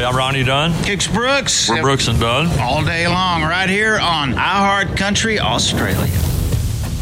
Hey, I'm Ronnie Dunn. Kix Brooks. We're Brooks and Dunn. All day long, right here on iHeart Country Australia.